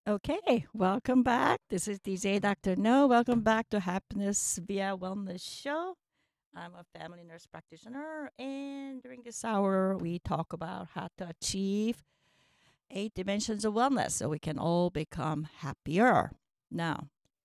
Okay, welcome back. This is DJ Dr. No. Welcome back to Happiness via Wellness Show. I'm a family nurse practitioner, and during this hour, we talk about how to achieve 8 dimensions of wellness so we can all become happier. Now,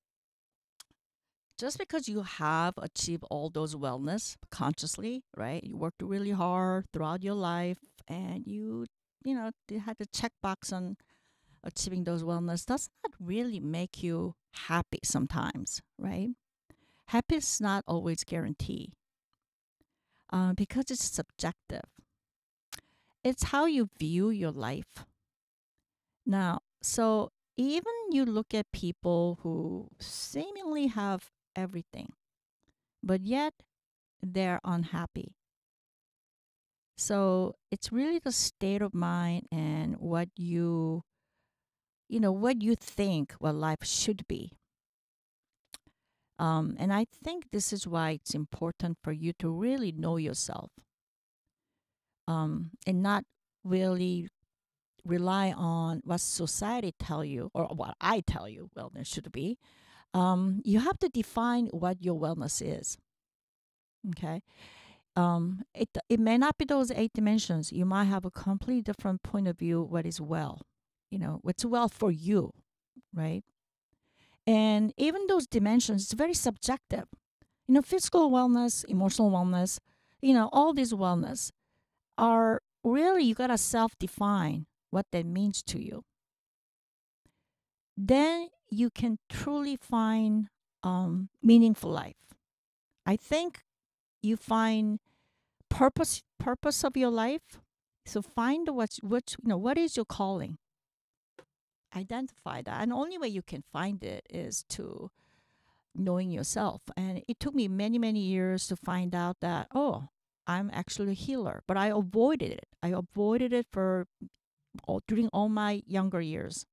just because you have achieved all those wellness consciously, right? You worked really hard throughout your life, and you had the check box on achieving those wellness does not really make you happy sometimes, right? Happiness is not always guaranteed because it's subjective. It's how you view your life. Now, so even you look at people who seemingly have everything, but yet they're unhappy. So it's really the state of mind and what you think what life should be. And I think this is why it's important for you to really know yourself and not really rely on what society tell you or what I tell you wellness should be. You have to define what your wellness is. Okay. It may not be those 8 dimensions. You might have a completely different point of view what is well, what's well for you, right? And even those dimensions, it's very subjective. Physical wellness, emotional wellness, all these wellness are really, you got to self define what that means to you. Then you can truly find meaningful life. I think you find purpose of your life. So find what is your calling. Identify that. And the only way you can find it is to knowing yourself. And it took me many, many years to find out that, oh, I'm actually a healer. But I avoided it. I avoided it during all my younger years.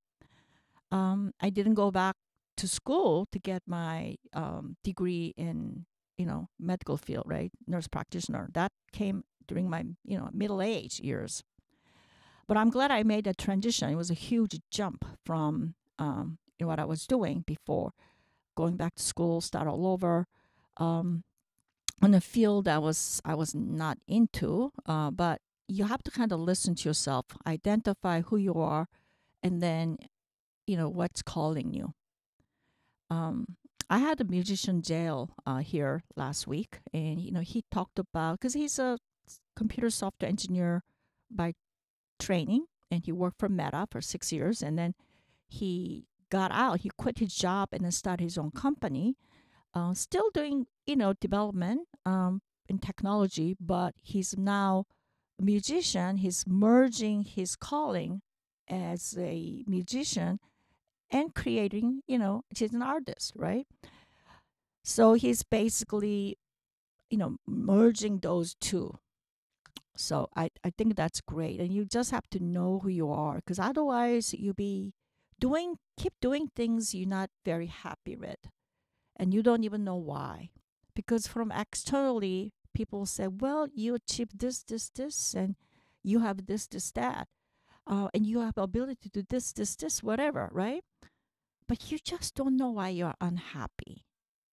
I didn't go back to school to get my degree in, medical field, right? Nurse practitioner. That came during my, middle age years. But I'm glad I made that transition. It was a huge jump from what I was doing before going back to school, start all over, um, in a field that I was not into. But you have to kind of listen to yourself, identify who you are, and then what's calling you. Um, I had a musician jail here last week, and he talked about because he's a computer software engineer by training, and he worked for Meta for 6 years, and then he got out. He quit his job and then started his own company. Still doing development in technology, but he's now a musician. He's merging his calling as a musician and creating. He's an artist, right? So he's basically merging those two. So I think that's great, and you just have to know who you are, because otherwise you'll be keep doing things you're not very happy with, and you don't even know why. Because from externally, people say, well, you achieved this, and you have this, that, and you have ability to do this, whatever, right? But you just don't know why you're unhappy.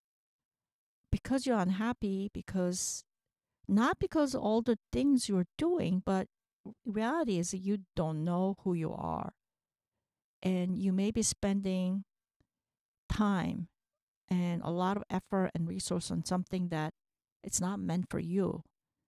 Because you're unhappy, because not because all the things you're doing, but reality is that you don't know who you are. And you may be spending time and a lot of effort and resource on something that it's not meant for you.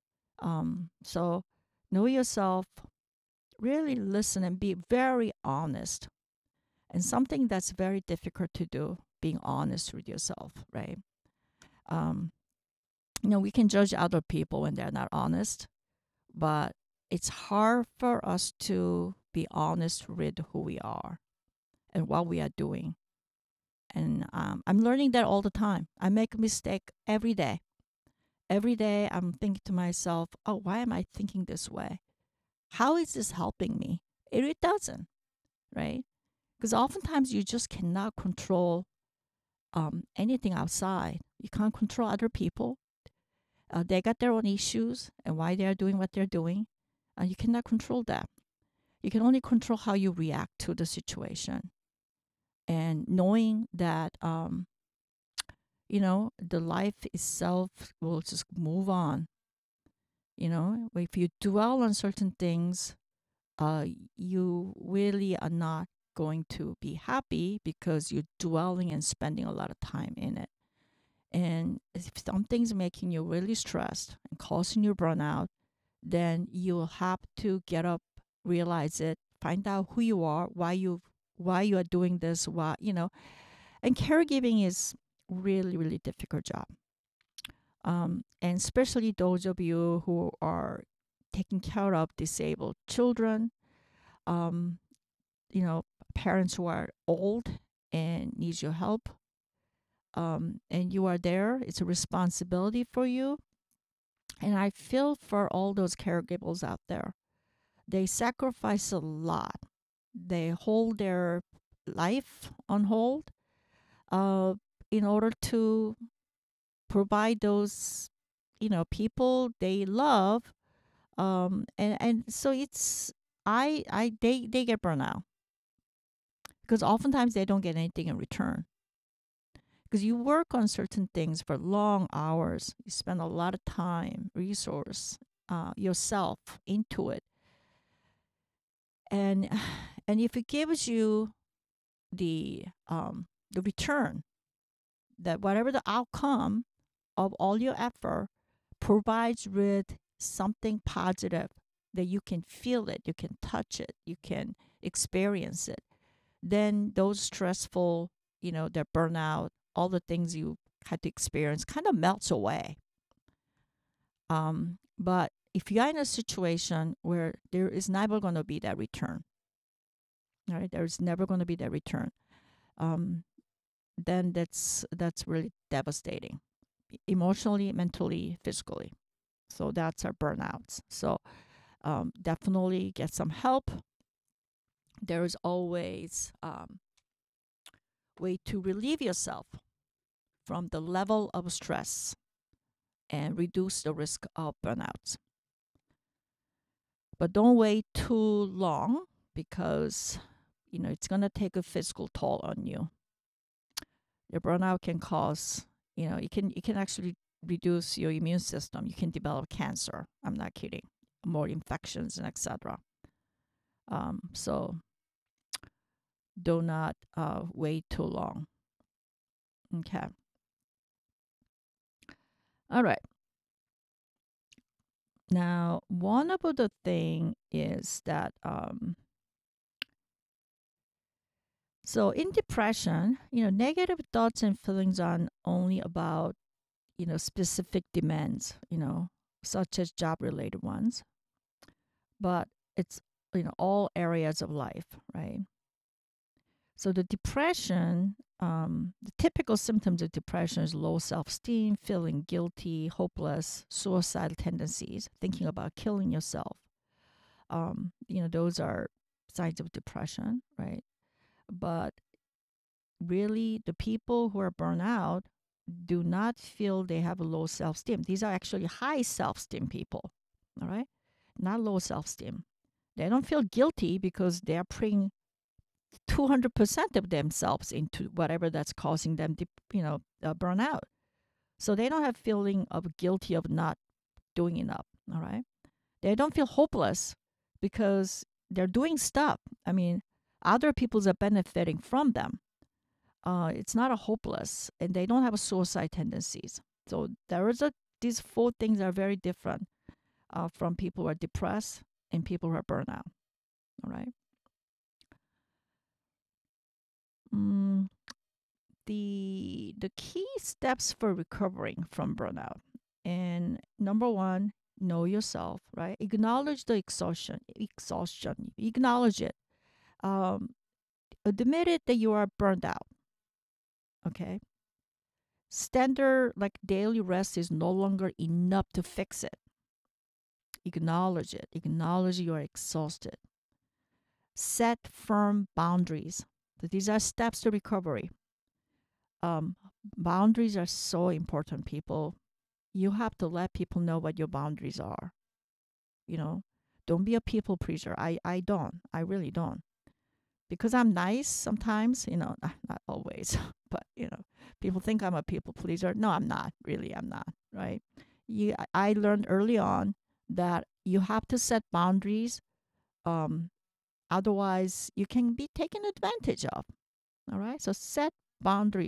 So know yourself, really listen and be very honest. And something that's very difficult to do, being honest with yourself, right? Um, we can judge other people when they're not honest, but it's hard for us to be honest with who we are and what we are doing. And I'm learning that all the time. I make a mistake every day. Every day I'm thinking to myself, oh, why am I thinking this way? How is this helping me? It doesn't, right? Because oftentimes you just cannot control anything outside. You can't control other people. They got their own issues and why they're doing what they're doing. You cannot control that. You can only control how you react to the situation. and knowing that the life itself will just move on. If you dwell on certain things, you really are not going to be happy because you're dwelling and spending a lot of time in it. And if something's making you really stressed and causing you burnout, then you'll have to get up, realize it, find out who you are, why you are doing this, and caregiving is really, really difficult job. And especially those of you who are taking care of disabled children, um, parents who are old and needs your help, and you are there. It's a responsibility for you. And I feel for all those caregivers out there. They sacrifice a lot. They hold their life on hold uh, in order to provide those, people they love. And so they get burned out because oftentimes they don't get anything in return. Because you work on certain things for long hours, you spend a lot of time, resource, yourself into it, and and if it gives you the return, that whatever the outcome of all your effort provides with something positive, that you can feel it, you can touch it, you can experience it, then those stressful, the burnout, all the things you had to experience kind of melts away. But if you're in a situation where there is never going to be that return, right? There's never going to be that return. Um, then that's really devastating, emotionally, mentally, physically. So that's our burnouts. So definitely get some help. There is always way to relieve yourself from the level of stress and reduce the risk of burnouts. But don't wait too long because it's going to take a physical toll on you. Your burnout can cause, it can actually reduce your immune system. You can develop cancer. I'm not kidding. More infections and etc. So do not wait too long. Okay. All right. Now, one of the thing is that so in depression, negative thoughts and feelings are only about specific demands, such as job related ones, but it's all areas of life, right? So the depression, the typical symptoms of depression is low self-esteem, feeling guilty, hopeless, suicidal tendencies, thinking about killing yourself. Those are signs of depression, right? But really, the people who are burned out do not feel they have a low self-esteem. These are actually high self-esteem people, all right? Not low self-esteem. They don't feel guilty because they're putting 200% of themselves into whatever that's causing them, burnout. So they don't have feeling of guilty of not doing enough. All right. They don't feel hopeless because they're doing stuff. I mean, other people are benefiting from them. It's not a hopeless, and they don't have a suicide tendencies. So these four things are very different from people who are depressed and people who are burnout. All right. Mm, the key steps for recovering from burnout. And number one, know yourself, right? Acknowledge the exhaustion. Acknowledge it. Admit it that you are burned out. Okay. Standard like daily rest is no longer enough to fix it. Acknowledge it. Acknowledge you are exhausted. Set firm boundaries. So these are steps to recovery. Um, Boundaries are so important, people. You have to let people know what your boundaries are. You know, don't be a people pleaser. I don't. I really don't. because I'm nice sometimes, not always, but people think I'm a people pleaser. No, I'm not. Really, I'm not, right? I learned early on that you have to set boundaries. Um, Otherwise, you can be taken advantage of. All right. So set boundaries.